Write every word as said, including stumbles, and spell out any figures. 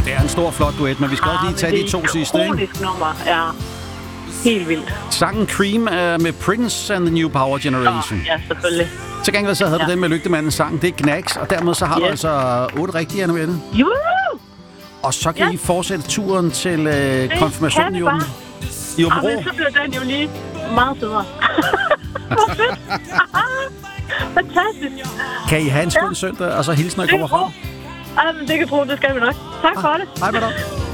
det er en stor, flot duet, men vi skal Ah, også lige tage de to sidste, ikke? Det er et nummer, ja. Helt vildt. Sangen Cream er med Prince and the New Power Generation. Oh, ja, selvfølgelig. Til gengæld så havde ja. du den med Lygtemandens sang. Det er Knacks, og dermed så har yes. du altså otte rigtige, Anne-Mette. Jo! Og så kan yes. I fortsætte turen til øh, konfirmationen i Åben. I Åben Rå. Så bliver den jo lige meget federe. Hvor fedt! Fantastisk. Kan I have en skøn ja. søndag, og så hilse, når I kommer frem? Jamen, det kan tro, det skal vi nok. Tak ah, for det. Hej med dig.